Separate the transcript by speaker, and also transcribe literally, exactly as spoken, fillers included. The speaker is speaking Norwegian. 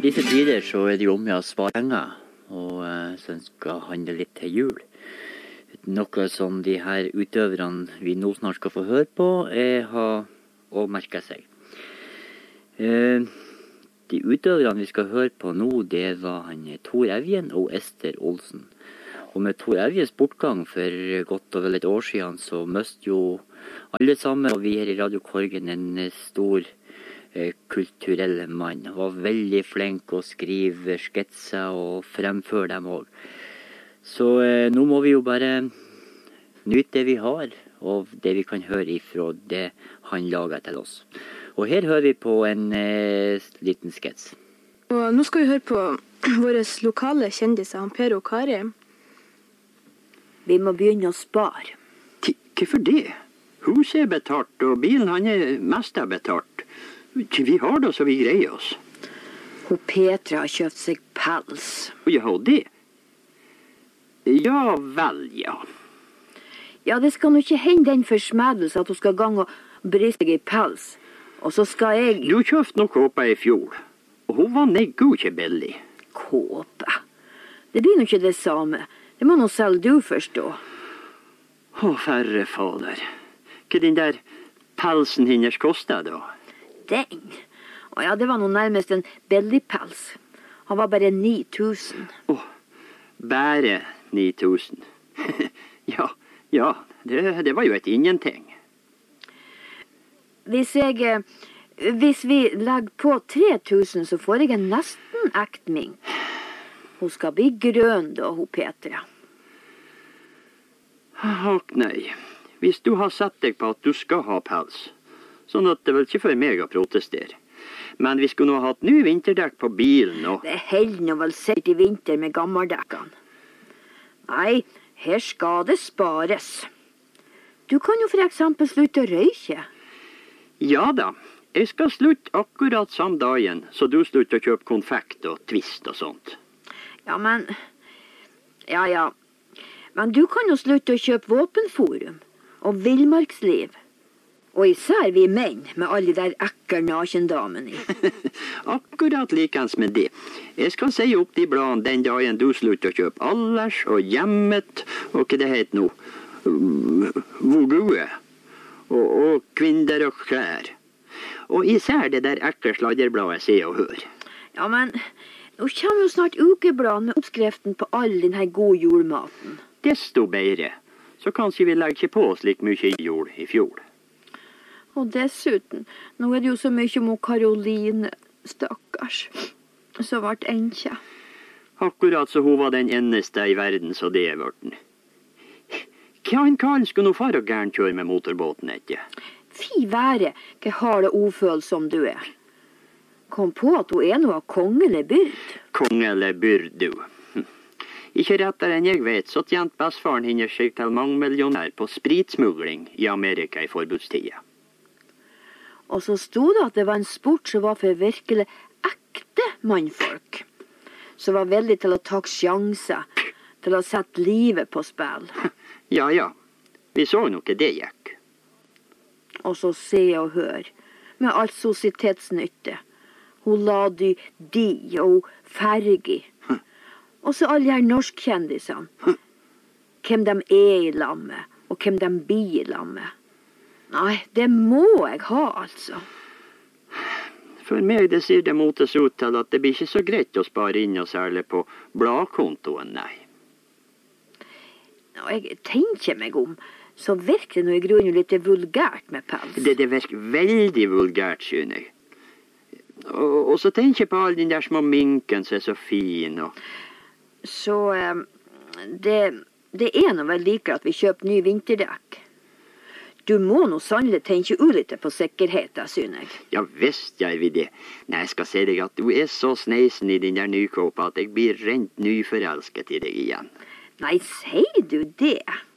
Speaker 1: disse tider så er det jo med å spare penger, og uh, så skal handle litt til jul. Noe som de her utøverne vi nå snart skal få høre på, er, har også merket seg. Uh, de utøverne vi skal høre på nå, det var han Tor Evjen og Ester Olsen. Og med Tor Evjens bortgang for godt og vel et år siden, så møste jo alle sammen, og vi her i Radio Korgen, en stor eh, kulturell mann. Han var veldig flink å skrive sketser og fremføre dem også. Så eh, nå må vi jo bare nyte det vi har, og det vi kan høre ifra det han lager til oss. Og her hører vi på en eh, liten skets.
Speaker 2: Og nå skal vi høre på våre lokale kjendiser, han Per og Kari.
Speaker 3: Vi må begynne å spare.
Speaker 4: Hvorfor det? Huset er betalt, og bilen han er mest er betalt. Vi har det så vi greier oss.
Speaker 3: Hun Petra har kjøpt seg pels.
Speaker 4: Ja, det? Ja vel, ja.
Speaker 3: Ja, det skal nå ikke hende den forsmedelse at hun skal gange og briste seg i pels. Og så skal jeg...
Speaker 4: Du kjøpte noe kåpa i fjor, og hun var neggo ikke billig.
Speaker 3: Kåpe? Det blir nå ikke det samme. Det må nå selv du forstå.
Speaker 4: Å, færre fader. Hva den der pelsen hennes kostet da?
Speaker 3: Den? Å ja, det var nå nærmest en billigpels. Han var bare ni tusen.
Speaker 4: Å, bare ni tusen. ja, ja, det, det var jo et ingenting.
Speaker 3: Hvis jeg... Hvis vi legger på tre tusen, så får jeg en nesten ektming. Hun skal bli grønn da, hun Petra.
Speaker 4: Akk nei. Hvis du har sett deg på at du skal ha pels, sånn at det vel ikke for meg å protestere. Men vi skulle nå ha hatt ny vinterdekk på bilen og...
Speaker 3: Det holder nå vel sikkert i vinter med gammeldekkene. Nei, her skal det spares. Du kan jo for eksempel slutte å røyke.
Speaker 4: Ja da. Jeg skal slutte akkurat samme dagen, så du slutter å kjøpe konfekt og twist og sånt.
Speaker 3: Ja, men... Ja, ja. Men du kan jo slutte å kjøpe våpenforum og villmarksliv. Og især vi menn med alle de der ekkel nakendamene i.
Speaker 4: Akkurat likens med det. Jeg skal si opp de bladene den dagen du slutter å kjøpe Allers og Hjemmet og hva det heter nå. Vogue. Og, og Kvinder og Klær. Og især det der ekkel sladderbladet Se og Hør.
Speaker 3: Ja, men... Nå kommer jo snart ukebladen med oppskriften på all denne gode jordmaten.
Speaker 4: Desto bedre. Så kanskje vi legger ikke på oss like mye jord i fjor.
Speaker 3: Og dessuten, nå er det jo så mye om Karoline, stakkars, som ble enkje.
Speaker 4: Akkurat så hun var den eneste i verden, så det er vorten. Hva en Karl skulle nå fare og gærent kjøre med motorbåten, ikke?
Speaker 3: Fy være, hva har det ofølsom du er. Kom på at hun er noe av kongelig byrd.
Speaker 4: Kongelig byrd, du. Hm. Ikke rettere enn jeg vet, så tjent bestfaren hennes seg til mange millionær på spritsmugling i Amerika i forbudstida.
Speaker 3: Og så stod det at det var en sport som var for virkelig ekte mannfolk. Som var veldig til å ta sjanser, til å sette livet på spill.
Speaker 4: Ja, ja. Vi så noe det gikk.
Speaker 3: Og så Se og Hør, med alt sosietetsnytte. Hun la de, de og fergi. Hm. Og så alle her norskkjendisene. Hm. Hvem de er i lammet, og hvem de blir i lammet. Nei, det må jeg ha, altså.
Speaker 4: For meg det ser det motes ut til at det blir ikke så greit å spare inn og særlig på bladkontoen, nei.
Speaker 3: Nå, jeg tenker meg om, så virker det noe i grunnen litt vulgært med pels.
Speaker 4: Det, det virker veldig vulgært, synes jeg. Og, og så tenker jeg på alle de der små minken som er så fin. Og...
Speaker 3: Så um, det, det er noe vel like at vi kjøper ny vinterdekk. Du må nå sannelig tenke ulitt på sikkerheten, synes jeg.
Speaker 4: Ja, visst gjør vi det. Nei, jeg skal si deg at du er så sneisen i den der nykåpa at jeg blir rent nyforelsket i deg igjen.
Speaker 3: Nei, sier du det?